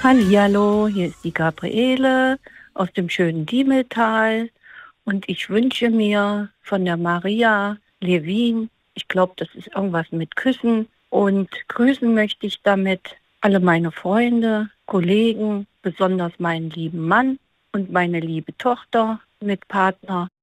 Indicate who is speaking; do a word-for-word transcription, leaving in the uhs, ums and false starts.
Speaker 1: Hallihallo, hier ist die Gabriele aus dem schönen Diemeltal und ich wünsche mir von der Maria Levin, ich glaube, das ist irgendwas mit Küssen, und grüßen möchte ich damit alle meine Freunde, Kollegen, besonders meinen lieben Mann und meine liebe Tochter mit Partner.